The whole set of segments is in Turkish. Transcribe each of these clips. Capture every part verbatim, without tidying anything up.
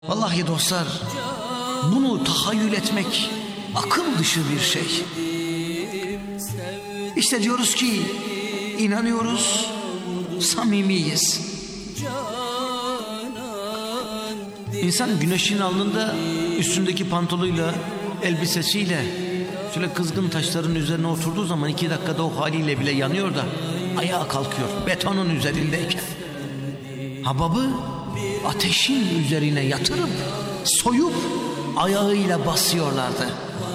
Vallahi dostlar, bunu tahayyül etmek akıl dışı bir şey. İşte diyoruz ki inanıyoruz, samimiyiz. İnsan güneşin alnında üstündeki pantoluyla, elbisesiyle şöyle kızgın taşların üzerine oturduğu zaman iki dakikada o haliyle bile yanıyor da ayağa kalkıyor betonun üzerindeyken. Hababı ateşin üzerine yatırıp soyup ayağıyla basıyorlardı.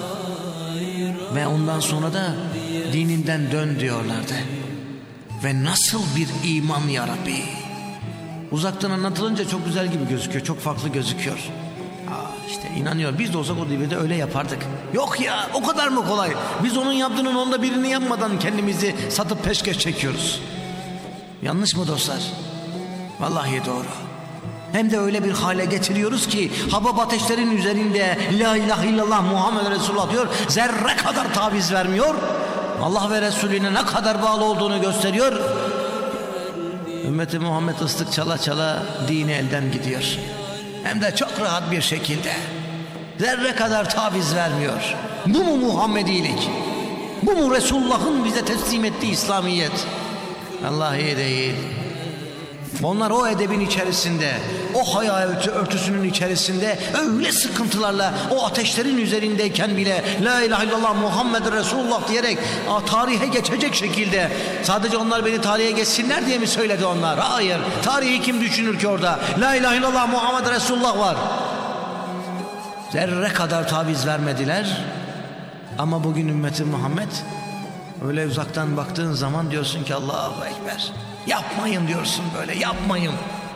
Ve ondan sonra da dininden dön diyorlardı. Ve nasıl bir iman ya Rabbi. Uzaktan anlatılınca çok güzel gibi gözüküyor, çok farklı gözüküyor. Aa, işte inanıyor, biz de olsak o devirde öyle yapardık. Yok ya, o kadar mı kolay? Biz onun yaptığının onda birini yapmadan kendimizi satıp peşkeş çekiyoruz. Yanlış mı dostlar? Vallahi doğru. Hem de öyle bir hale getiriyoruz ki habab ateşlerin üzerinde la ilahe illallah Muhammed Resulullah diyor, zerre kadar taviz vermiyor. Allah ve Resulüne ne kadar bağlı olduğunu gösteriyor. Ümmeti Muhammed ıslık çala çala dini elden gidiyor. Hem de çok rahat bir şekilde. Zerre kadar taviz vermiyor. Bu mu Muhammedilik? Bu mu Resulullah'ın bize teslim ettiği İslamiyet? Vallahi değil. Onlar o edebin içerisinde, o hayal örtüsünün içerisinde öyle sıkıntılarla o ateşlerin üzerindeyken bile la ilahe illallah Muhammed Resulullah diyerek tarihe geçecek şekilde, sadece onlar beni tarihe geçsinler diye mi söyledi onlar? Hayır. Tarihi kim düşünür ki orada? La ilahe illallah Muhammed Resulullah var. Zerre kadar taviz vermediler. Ama bugün ümmeti Muhammed öyle uzaktan baktığın zaman diyorsun ki Allahu Ekber. Yapmayın diyorsun böyle, yapmayın.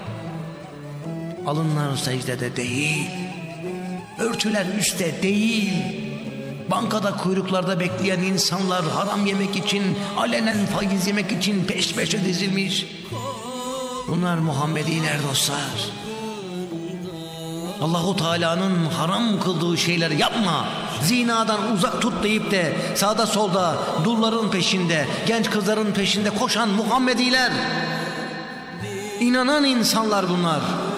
Alınlar secdede değil, örtüler üstte değil, bankada kuyruklarda bekleyen insanlar haram yemek için, alenen faiz yemek için peş peşe dizilmiş. Bunlar Muhammediler dostlar. Allahu Teala'nın haram kıldığı şeyleri yapma, zinadan uzak tut deyip de sağda solda dulların peşinde, genç kızların peşinde koşan Muhammediler, inanan insanlar bunlar.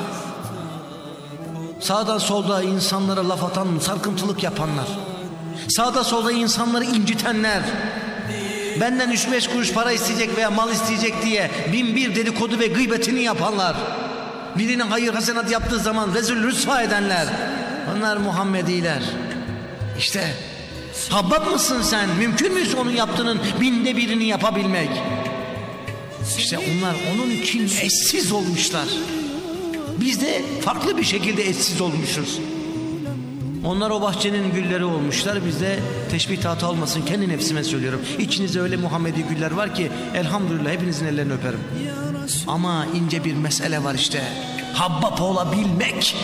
Sağda solda insanlara laf atan, sarkıntılık yapanlar, sağda solda insanları incitenler, benden üç beş kuruş para isteyecek veya mal isteyecek diye bin bir dedikodu ve gıybetini yapanlar, birinin hayır hasenat yaptığı zaman rezil rüsva edenler, onlar Muhammediler. İşte Habbab mısın sen? Mümkün müyüz onun yaptığının binde birini yapabilmek? İşte onlar onun için eşsiz olmuşlar. Biz de farklı bir şekilde eşsiz olmuşuz. Onlar o bahçenin gülleri olmuşlar. Biz de teşbih tahta olmasın, kendi nefsime söylüyorum. İçinizde öyle Muhammedi güller var ki elhamdülillah hepinizin ellerini öperim. Ama ince bir mesele var işte. Habbab olabilmek,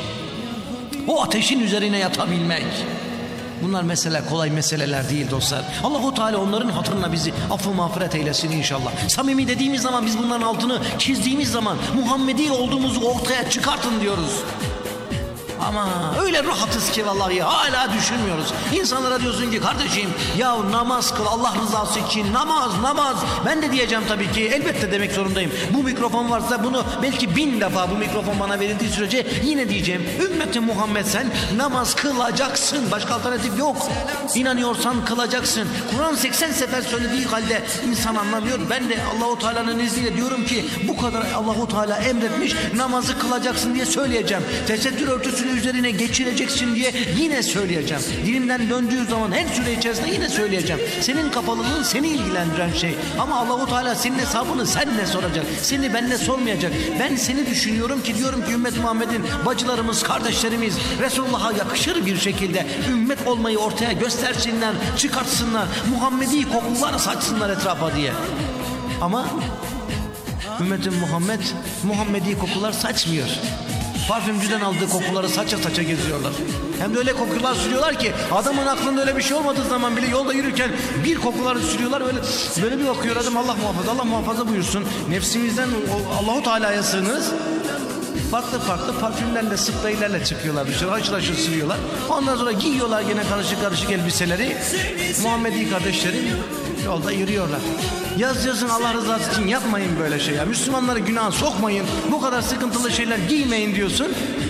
o ateşin üzerine yatabilmek. Bunlar mesele, kolay meseleler değil dostlar. Allahu Teala onların hatırına bizi affı mağfiret eylesin inşallah. Samimi dediğimiz zaman, biz bunların altını çizdiğimiz zaman Muhammedi olduğumuzu ortaya çıkartın diyoruz. Ama öyle rahatız ki vallahi hala düşünmüyoruz. İnsanlara diyorsun ki kardeşim ya namaz kıl Allah rızası için, namaz namaz. Ben de diyeceğim tabii ki, elbette demek zorundayım. Bu mikrofon varsa bunu belki bin defa bu mikrofon bana verildiği sürece yine diyeceğim. Ümmeti Muhammed sen namaz kılacaksın. Başka alternatif yok. İnanıyorsan kılacaksın. Kur'an seksen sefer söylediği halde insan anlamıyor. Ben de Allahu Teala'nın izniyle diyorum ki bu kadar Allahu Teala emretmiş, namazı kılacaksın diye söyleyeceğim. Tesettür örtüsünü üzerine geçireceksin diye yine söyleyeceğim. Dilimden döndüğü zaman her süre içerisinde yine söyleyeceğim. Senin kapalılığın seni ilgilendiren şey. Ama Allahu Teala senin hesabını senle soracak. Seni benle sormayacak. Ben seni düşünüyorum ki diyorum ki ümmet Muhammed'in bacılarımız, kardeşlerimiz Resulullah'a yakışır bir şekilde ümmet olmayı ortaya göstersinler, çıkartsınlar. Muhammedi kokular saçsınlar etrafa diye. Ama ümmetin Muhammed Muhammedi kokular saçmıyor. Parfümcüden aldığı kokuları saça saça geziyorlar. Hem de öyle kokular sürüyorlar ki adamın aklında öyle bir şey olmadığı zaman bile yolda yürürken bir kokuları sürüyorlar, böyle böyle bir bakıyor adam, Allah muhafaza Allah muhafaza buyursun. Nefsimizden Allahu Teala'ya sığınırız. Farklı farklı parfümlerle, spreylerle çıkıyorlar dışarı, haşır haşır sürüyorlar. Ondan sonra giyiyorlar gene karışık karışık elbiseleri. Muhammedi kardeşlerin yolda yürüyorlar. Yaz yazın Allah rızası için yapmayın böyle şey ya. Müslümanları günaha sokmayın. Bu kadar sıkıntılı şeyler giymeyin diyorsun.